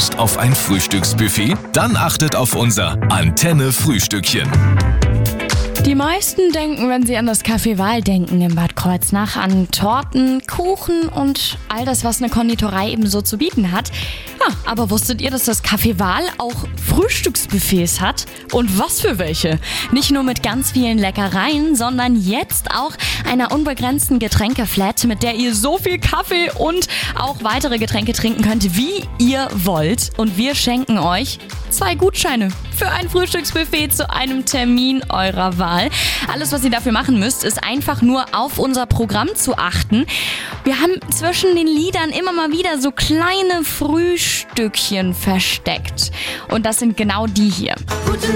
Lust auf ein Frühstücksbuffet? Dann achtet auf unser Antenne-Frühstückchen. Die meisten denken, wenn sie an das Café Wahl denken in Bad Kreuznach, an Torten, Kuchen und all das, was eine Konditorei eben so zu bieten hat. Ja, aber wusstet ihr, dass das Café Wahl auch Frühstücksbuffets hat? Und was für welche? Nicht nur mit ganz vielen Leckereien, sondern jetzt auch einer unbegrenzten Getränkeflat, mit der ihr so viel Kaffee und auch weitere Getränke trinken könnt, wie ihr wollt. Und wir schenken euch 2 Gutscheine für ein Frühstücksbuffet zu einem Termin eurer Wahl. Alles, was ihr dafür machen müsst, ist einfach nur auf unser Programm zu achten. Wir haben zwischen den Liedern immer mal wieder so kleine Frühstückchen versteckt. Und das sind genau die hier.